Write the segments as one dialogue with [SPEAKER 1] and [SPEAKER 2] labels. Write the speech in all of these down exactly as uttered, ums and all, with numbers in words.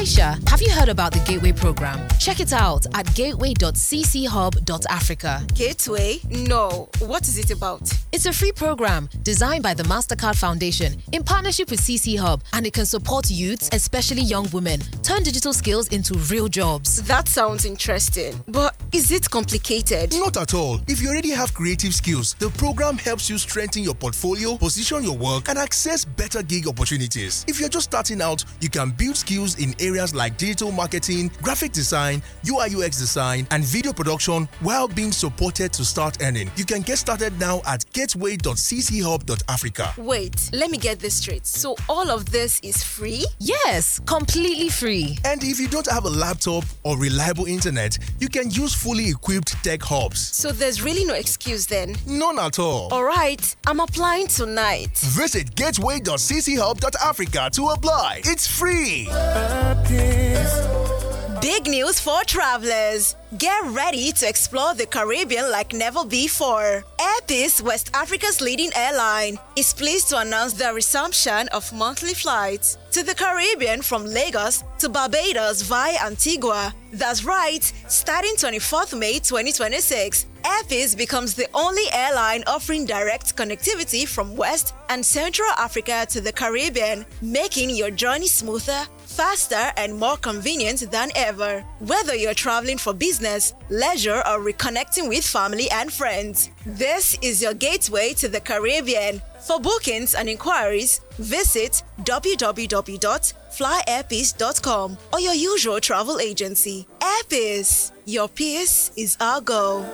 [SPEAKER 1] Aisha, have you heard about the Gateway program? Check it out at gateway dot c c hub dot africa.
[SPEAKER 2] Gateway? No. What is it about?
[SPEAKER 1] It's a free program designed by the Mastercard Foundation in partnership with C C Hub, and it can support youths, especially young women, turn digital skills into real jobs.
[SPEAKER 2] That sounds interesting. But is it complicated?
[SPEAKER 3] Not at all. If you already have creative skills, the program helps you strengthen your portfolio, position your work, and access better gig opportunities. If you're just starting out, you can build skills in areas like digital marketing, graphic design, U I U X design, and video production while being supported to start earning. You can get started now at gateway dot c c hub dot africa.
[SPEAKER 2] Wait, let me get this straight. So all of this is free?
[SPEAKER 1] Yes, completely free.
[SPEAKER 3] And if you don't have a laptop or reliable internet, you can use fully equipped tech hubs.
[SPEAKER 2] So there's really no excuse then?
[SPEAKER 3] None at all.
[SPEAKER 2] All right, I'm applying tonight.
[SPEAKER 3] Visit gateway dot c c hub dot africa to apply. It's free.
[SPEAKER 2] Big news for travelers. Get ready to explore the Caribbean like never before. Air Peace, West Africa's leading airline, is pleased to announce the resumption of monthly flights to the Caribbean from Lagos to Barbados via Antigua. That's right, starting twenty-fourth of May twenty twenty-six, Air Peace becomes the only airline offering direct connectivity from West and Central Africa to the Caribbean, making your journey smoother, faster, and more convenient than ever. Whether you're traveling for business, leisure, or reconnecting with family and friends, this is your gateway to the Caribbean. For bookings and inquiries, visit w w w dot fly air peace dot com or your usual travel agency. Air Peace, your peace is our goal.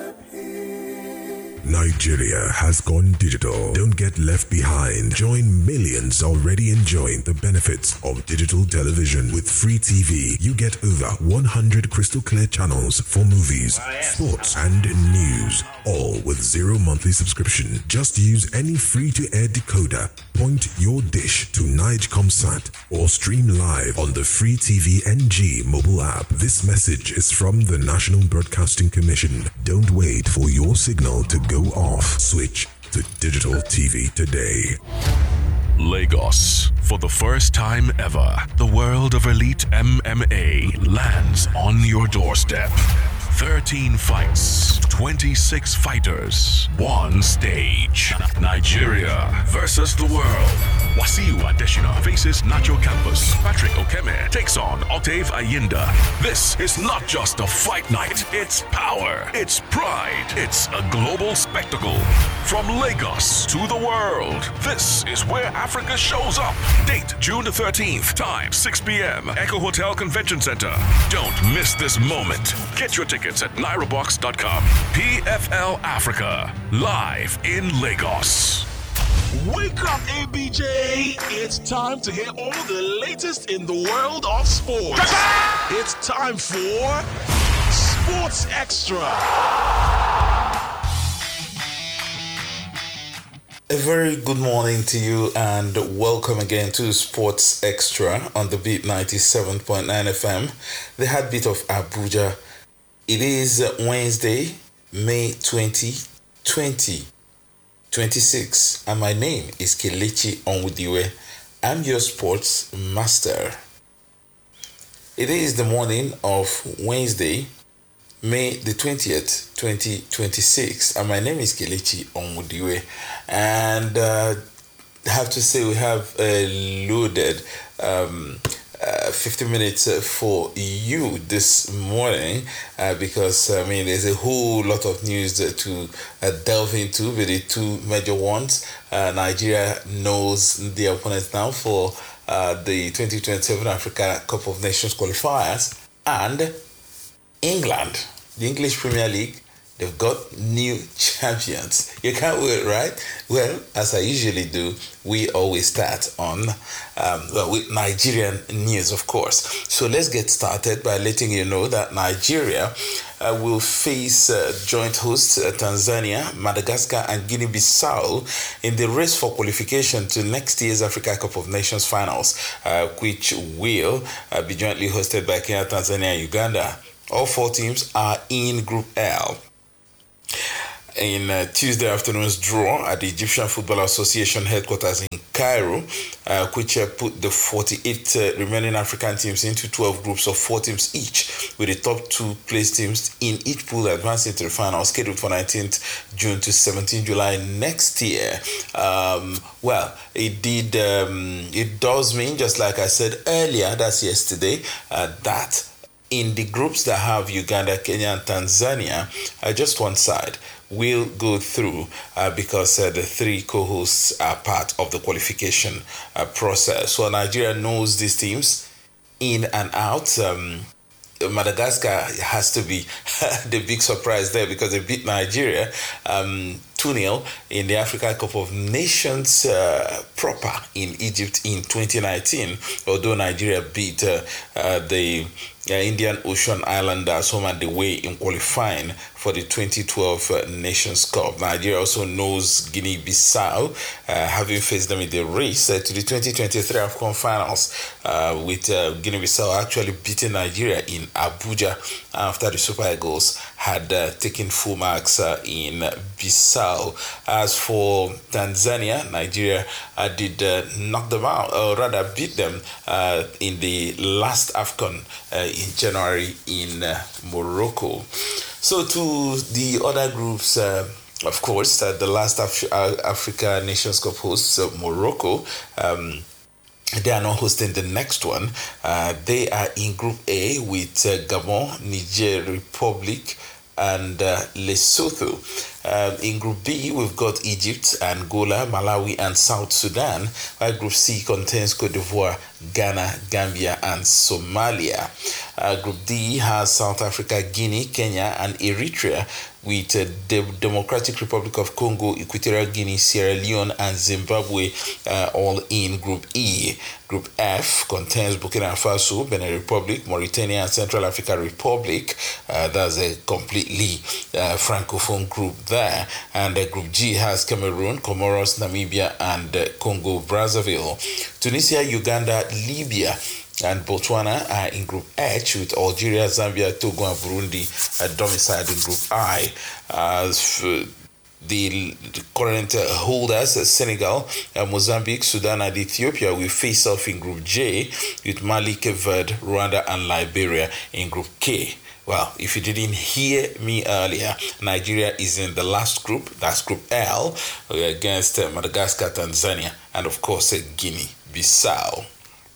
[SPEAKER 4] Nigeria has gone digital. Don't get left behind. Join millions already enjoying the benefits of digital television. With free T V, you get over one hundred crystal clear channels for movies, sports, and news, all with zero monthly subscription. Just use any free-to-air decoder, point your dish to Nigecomsat, or stream live on the free T V N G mobile app. This message is from the National Broadcasting Commission. Don't wait for your signal to go off. Switch to digital T V today.
[SPEAKER 5] Lagos. For the first time ever, the world of elite M M A lands on your doorstep. thirteen fights, twenty-six fighters, one stage. Nigeria versus the world. Wasiu Adesina faces Nacho Campos. Patrick Okeme takes on Octave Ayinda. This is not just a fight night. It's power. It's pride. It's a global spectacle. From Lagos to the world, this is where Africa shows up. Date June the thirteenth. Time six p.m. Echo Hotel Convention Center. Don't miss this moment. Get your tickets at naira box dot com. P F L Africa, live in Lagos.
[SPEAKER 6] Wake up, A B J! It's time to hear all the latest in the world of sports. It's time for Sports Extra.
[SPEAKER 7] A very good morning to you and welcome again to Sports Extra on the Beat ninety-seven point nine F M, the heartbeat of Abuja. It is Wednesday, May twentieth, twenty twenty-six, and my name is Kelechi Onwudiwe. I'm your sports master. It is the morning of Wednesday, May the twentieth, twenty twenty-six, and my name is Kelechi Onwudiwe. And uh, I have to say we have a loaded um, uh, fifty minutes for you this morning uh, because, I mean, there's a whole lot of news to uh, delve into, with the two major ones. Uh, Nigeria knows their opponents now for uh, the twenty twenty-seven Africa Cup of Nations qualifiers, and England, the English Premier League, they've got new champions. You can't wait, right? Well, as I usually do, we always start on, um, well, with Nigerian news, of course. So let's get started by letting you know that Nigeria uh, will face uh, joint hosts uh, Tanzania, Madagascar, and Guinea-Bissau in the race for qualification to next year's Africa Cup of Nations finals, uh, which will uh, be jointly hosted by Kenya, Tanzania, and Uganda. All four teams are in Group L. in uh, Tuesday afternoon's draw at the Egyptian Football Association headquarters in Cairo, uh, which uh, put the forty-eight uh, remaining African teams into twelve groups of four teams each, with the top two placed teams in each pool advancing to the final, scheduled for nineteenth June to seventeenth July next year. Um, well, it did. Um, it does mean, just like I said earlier, that's yesterday, uh, that in the groups that have Uganda, Kenya, and Tanzania, uh, just one side will go through uh, because uh, the three co-hosts are part of the qualification uh, process. So Nigeria knows these teams in and out. Um, Madagascar has to be the big surprise there because they beat Nigeria um, two nil in the Africa Cup of Nations uh, proper in Egypt in twenty nineteen, although Nigeria beat uh, uh, the uh, Indian Ocean Islanders home and away in qualifying for the twenty twelve uh, Nations Cup. Nigeria also knows Guinea-Bissau, uh, having faced them in the race uh, to the twenty twenty-three AFCON finals, uh, with uh, Guinea-Bissau actually beating Nigeria in Abuja after the Super Eagles had uh, taken full marks uh, in Bissau. As for Tanzania, Nigeria uh, did uh, knock them out, or rather beat them uh, in the last AFCON uh, in January in uh, Morocco. So to the other groups, uh, of course, uh, the last Af- uh, Africa Nations Cup hosts, uh, Morocco, um, they are not hosting the next one. Uh, they are in Group A with uh, Gabon, Niger Republic, and uh, Lesotho. Uh, in Group B, we've got Egypt, Angola, Malawi, and South Sudan, while Group C contains Cote d'Ivoire, Ghana, Gambia, and Somalia. Uh, Group D has South Africa, Guinea, Kenya, and Eritrea, with uh, the Democratic Republic of Congo, Equatorial Guinea, Sierra Leone, and Zimbabwe uh, all in Group E. Group F contains Burkina Faso, Benin Republic, Mauritania, and Central African Republic. Uh, that's a completely uh, francophone group there. And uh, Group G has Cameroon, Comoros, Namibia, and uh, Congo Brazzaville. Tunisia, Uganda, Libya, and Botswana are in Group H, with Algeria, Zambia, Togo, and Burundi uh, domiciled in Group I. As uh, the current uh, holders, uh, Senegal, uh, Mozambique, Sudan, and Ethiopia will face off in Group J, with Mali, Cape Verde, Rwanda, and Liberia in Group K. Well, if you didn't hear me earlier, Nigeria is in the last group, that's Group L, against uh, Madagascar, Tanzania, and of course uh, Guinea-Bissau.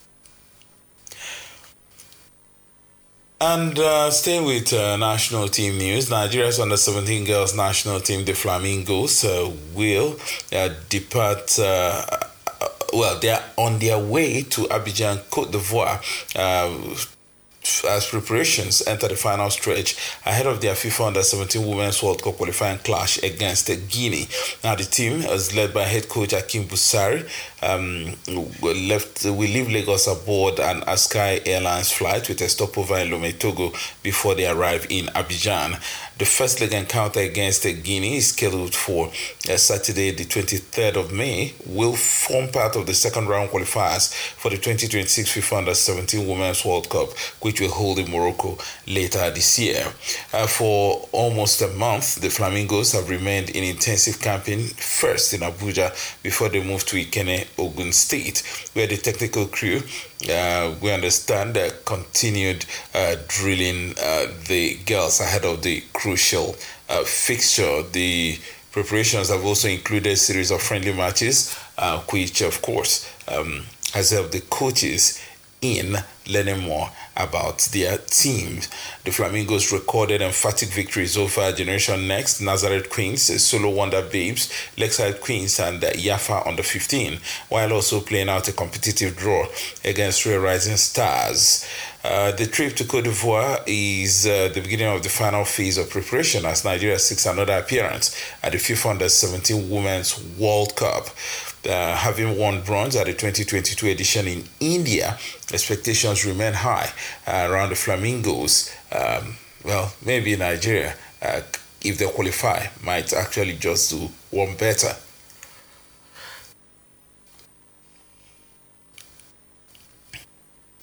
[SPEAKER 7] And uh, staying with uh, national team news, Nigeria's under seventeen girls national team, the Flamingos, uh, will uh, depart. Uh, well, they are on their way to Abidjan, Côte d'Ivoire, uh, as preparations enter the final stretch ahead of their FIFA Under seventeen Women's World Cup qualifying clash against Guinea. Now, the team is led by head coach Akim Busari. Um, we left. We leave Lagos aboard an Askai Airlines flight with a stopover in Lomé, Togo, before they arrive in Abidjan. The first leg encounter against Guinea is scheduled for uh, Saturday, the twenty-third of May, will form part of the second round qualifiers for the twenty twenty-six FIFA Under seventeen Women's World Cup, which will hold in Morocco later this year. Uh, for almost a month, the Flamingos have remained in intensive camping, first in Abuja before they moved to Ikene, Ogun State, where the technical crew, uh, we understand, uh, continued uh, drilling uh, the girls ahead of the crucial uh, fixture. The preparations have also included a series of friendly matches, uh, which, of course, um, has helped the coaches in learning more about their teams. The Flamingos recorded emphatic victories over Generation Next, Nazareth Queens, Solo Wonder Babes, Lakeside Queens, and Yafa under fifteen, while also playing out a competitive draw against Real Rising Stars. Uh, the trip to Côte d'Ivoire is uh, the beginning of the final phase of preparation as Nigeria seeks another appearance at the FIFA Under seventeen Women's World Cup. Uh, having won bronze at the twenty twenty-two edition in India, expectations remain high uh, around the Flamingos. Um, well, maybe Nigeria, uh, if they qualify, might actually just do one better.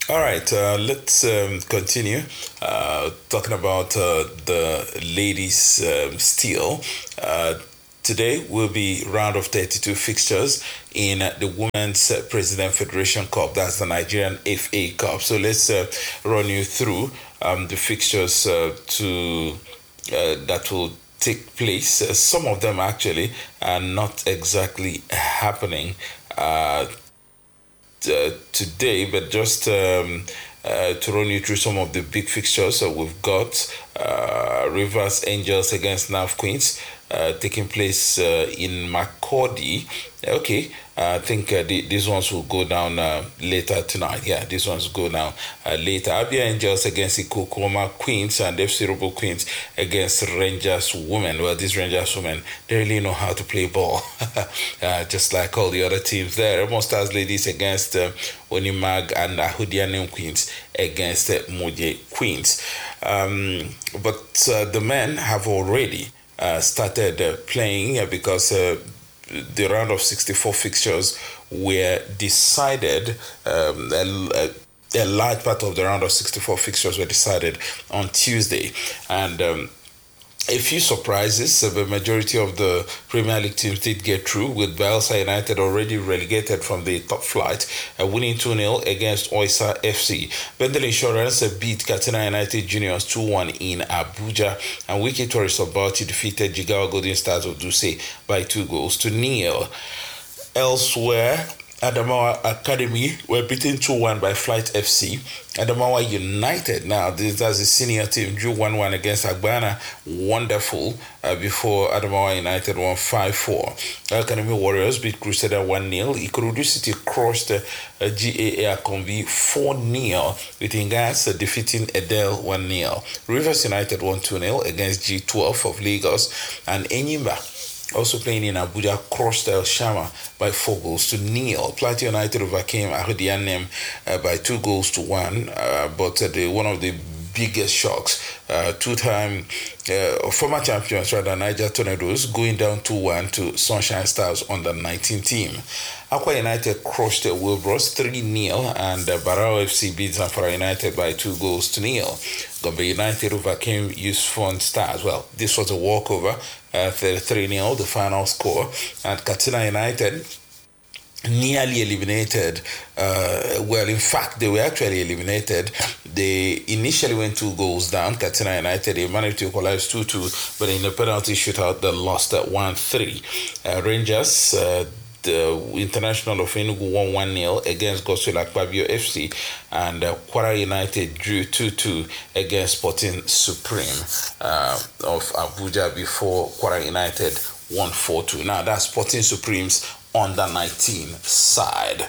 [SPEAKER 7] All right, uh, let's um, continue uh, talking about uh, the ladies um, still. Uh, today will be round of thirty-two fixtures in uh, the Women's uh, President Federation Cup. That's the Nigerian F A Cup. So let's uh, run you through um, the fixtures uh, to uh, that will take place. Uh, some of them actually are not exactly happening Uh, Uh, today, but just um, uh, to run you through some of the big fixtures. So we've got uh, Rivers Angels against Nav Queens uh, taking place uh, in Makurdi. Okay, uh, I think uh, the, these ones will go down uh, later tonight. Yeah, these ones go down uh, later. Abia Angels against Ikokoma Queens and F C Robo Queens against Rangers Women. Well, these Rangers Women, they really know how to play ball, uh, just like all the other teams there. Remo Stars Ladies against uh, Onimag and Ahudianem Queens against uh, Moje Queens. Um, but uh, the men have already uh, started uh, playing uh, because uh, the round of sixty-four fixtures were decided, um, a, a large part of the round of sixty-four fixtures were decided on Tuesday. And um, a few surprises. Uh, the majority of the Premier League teams did get through, with Bielsa United already relegated from the top flight, uh, winning two nil against Oysa F C. Bendel Insurance uh, beat Katsina United Juniors two one in Abuja, and Wiki Tourists of Bauchi defeated Jigawa Golden Stars of Duse by two goals to nil. Elsewhere, Adamawa Academy were beaten two one by Flight F C. Adamawa United, now this is a senior team, drew one one against Agbana. Wonderful, uh, before Adamawa United won five four. Academy Warriors beat Crusader one nil. Ikorodu City crushed uh, G A A Akombi four nil, with Ingas uh, defeating Edel one nil. Rivers United won two nil against G twelve of Lagos, and Enyimba, also playing in Abuja, crushed El Shama by four goals to nil. Plateau United overcame Ahudianem uh, by two goals to one, uh, but uh, the, one of the biggest shocks, uh, two-time uh, former champions, rather, Niger Tornadoes, going down two one to Sunshine Stars under nineteen team. Aqua United crushed uh, Wilbros three nil, and uh, Barao F C beat Zamfara United by two goals to nil. Gombe United overcame Yusufon Stars. Well, this was a walkover, uh, three nil, the final score, and Katsina United nearly eliminated. Uh, well, in fact, they were actually eliminated. They initially went two goals down. Katsina United, they managed to equalize two two, but in the penalty shootout, they lost at one three. Uh, Rangers, uh, the International of Enugu won one nil against Gospel Akpabio F C, and uh, Kwara United drew two two against Sporting Supreme uh, of Abuja before Kwara United won four two. Now, that's Sporting Supreme's under nineteen side.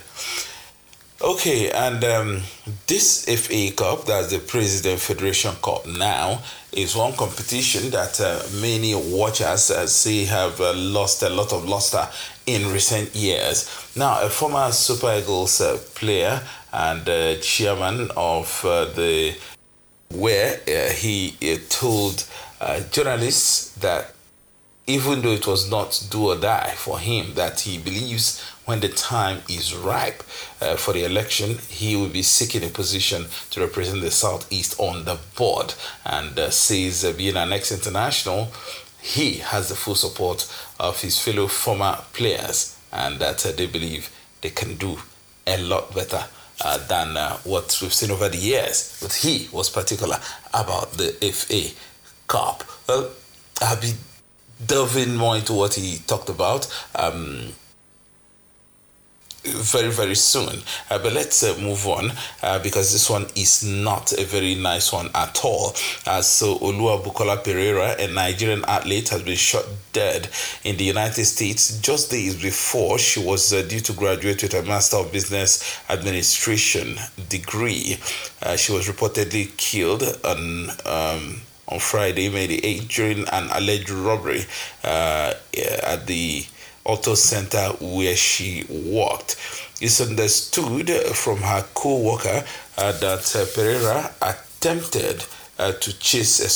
[SPEAKER 7] Okay, and um, this F A Cup, that's the President Federation Cup now, is one competition that uh, many watchers uh, say have uh, lost a lot of luster in recent years. Now, a former Super Eagles uh, player and uh, chairman of uh, the where uh, he uh, told uh, journalists that even though it was not do or die for him, that he believes when the time is ripe uh, for the election, he will be seeking a position to represent the Southeast on the board, and uh, says uh, being an ex-international, he has the full support of his fellow former players, and that uh, they believe they can do a lot better uh, than uh, what we've seen over the years. But he was particular about the F A Cup. Well, I'll be delving more into what he talked about um, very, very soon. Uh, but let's uh, move on uh, because this one is not a very nice one at all. Uh, so Olua Bukola Pereira, a Nigerian athlete, has been shot dead in the United States just days before she was uh, due to graduate with a Master of Business Administration degree. Uh, she was reportedly killed on um, on Friday, May the eighth, during an alleged robbery uh, at the Auto Center where she worked. It's understood from her co-worker uh, that uh, Pereira attempted uh, to chase a